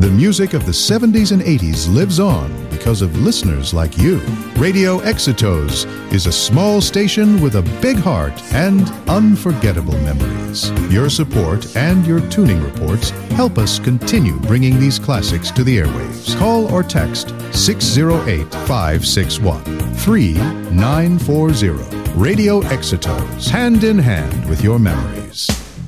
the music of the 70s and 80s lives on because of listeners like you. Radio Exitos is a small station with a big heart and unforgettable memories. Your support and your tuning reports help us continue bringing these classics to the airwaves. Call or text 608-561-3940. Radio Exitos, hand in hand with your memories.